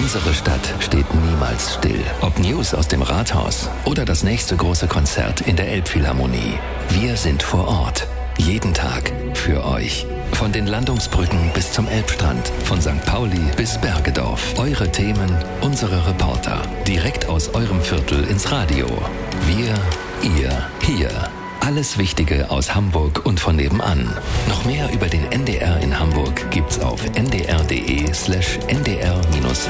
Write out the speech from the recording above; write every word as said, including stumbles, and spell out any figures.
Unsere Stadt steht niemals still. Ob News aus dem Rathaus oder das nächste große Konzert in der Elbphilharmonie. Wir sind vor Ort. Jeden Tag für euch. Von den Landungsbrücken bis zum Elbstrand, von Sankt Pauli bis Bergedorf. Eure Themen, unsere Reporter. Direkt aus eurem Viertel ins Radio. Wir, ihr, hier. Alles Wichtige aus Hamburg und von nebenan. Noch mehr über den N D R in Hamburg gibt's auf n d r punkt d e slash n d r